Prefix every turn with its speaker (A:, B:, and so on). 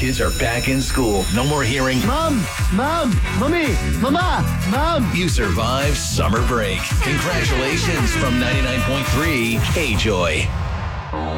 A: kids are back in school. No more hearing,
B: Mom, Mommy, Mama, Mom.
A: You survived summer break. Congratulations from 99.3 K-Joy.